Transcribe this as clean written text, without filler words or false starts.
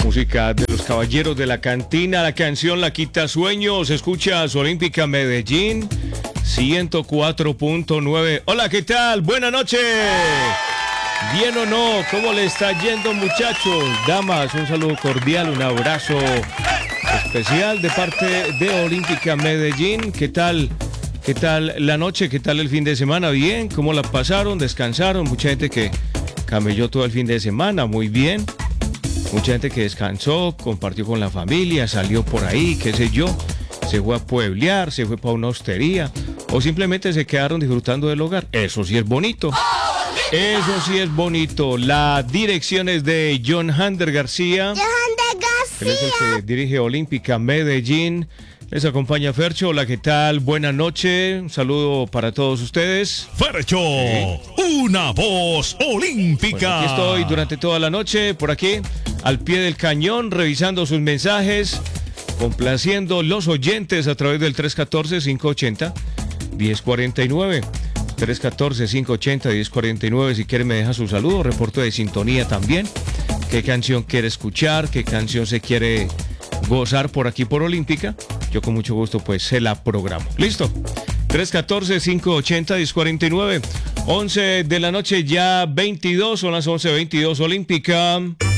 música de los Caballeros de la Cantina, la canción La Quita Sueños. Escuchas Olímpica Medellín 104.9. Hola, ¿qué tal? Buenas noches. ¿Bien o no? ¿Cómo le está yendo, muchachos? Damas, un saludo cordial, un abrazo especial de parte de Olímpica Medellín. ¿Qué tal? ¿Qué tal la noche? ¿Qué tal el fin de semana? ¿Bien? ¿Cómo la pasaron? ¿Descansaron? Mucha gente que camelló todo el fin de semana, muy bien. Mucha gente que descansó, compartió con la familia, salió por ahí, qué sé yo, se fue a pueblear, se fue para una hostería o simplemente se quedaron disfrutando del hogar. Eso sí es bonito. Eso sí es bonito. La dirección es de John Hander García. Él es el que dirige Olímpica Medellín. Les acompaña Fercho. Hola, ¿qué tal? Buenas noches. Un saludo para todos ustedes. Fercho, una voz olímpica. Bueno, aquí estoy durante toda la noche, por aquí, al pie del cañón, revisando sus mensajes, complaciendo los oyentes a través del 314-580-1049. 314-580-1049. Si quiere me deja su saludo, reporte de sintonía también. ¿Qué canción quiere escuchar? ¿Qué canción se quiere gozar por aquí por Olímpica? Yo con mucho gusto pues se la programo. ¿Listo? 314-580-1049. 11 de la noche ya 22, son las 11:22 Olímpica.